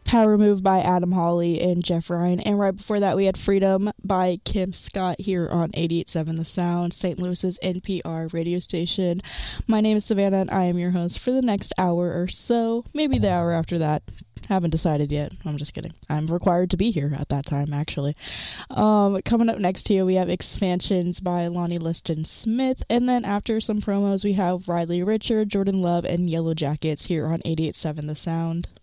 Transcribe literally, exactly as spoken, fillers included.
Power Move by Adam Hawley and Jeff Ryan. And right before that, we had Freedom by Kim Scott here on eighty-eight point seven The Sound, Saint Louis's N P R radio station. My name is Savannah, and I am your host for the next hour or so, maybe the hour after that. Haven't decided yet. I'm just kidding. I'm required to be here at that time, actually. Um, coming up next to you, we have Expansions by Lonnie Liston Smith. And then after some promos, we have Riley Richard, Jordan Love, and Yellow Jackets here on eighty-eight point seven The Sound.